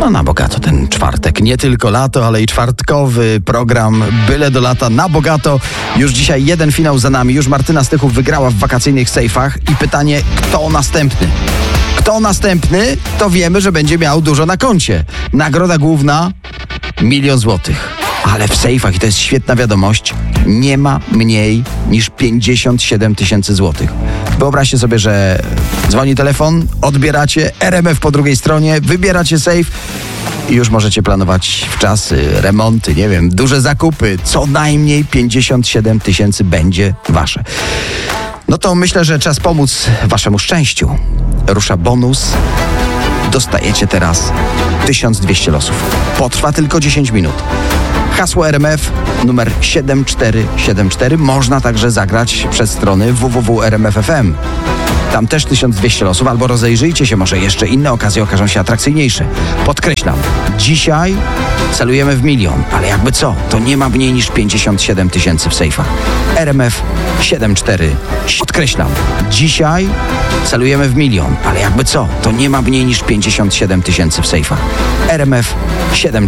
No na bogato ten czwartek. Nie tylko lato, ale i czwartkowy program Byle do lata na bogato. Już dzisiaj jeden finał za nami. Już Martyna Stychów wygrała w wakacyjnych sejfach. I pytanie, kto następny? Kto następny, to wiemy, że będzie miał dużo na koncie. Nagroda główna 1 000 000 złotych. Ale w sejfach, i to jest świetna wiadomość, nie ma mniej niż 57 000 złotych. Wyobraźcie sobie, że dzwoni telefon, odbieracie, RMF po drugiej stronie, wybieracie sejf i już możecie planować wczasy, remonty, nie wiem, duże zakupy. Co najmniej 57 000 będzie wasze. No to myślę, że czas pomóc waszemu szczęściu. Rusza bonus. Dostajecie teraz 1200 losów. Potrwa tylko 10 minut. Hasło RMF numer 7474. Można także zagrać przez strony www.rmf.fm. Tam też 1200 losów, albo rozejrzyjcie się, może jeszcze inne okazje okażą się atrakcyjniejsze. Podkreślam, dzisiaj celujemy w 1 000 000, ale jakby co, to nie ma mniej niż 57 000 w sejfach. RMF 74. Podkreślam, dzisiaj celujemy w 1 000 000, ale jakby co, to nie ma mniej niż 57 000 w sejfach. RMF 74.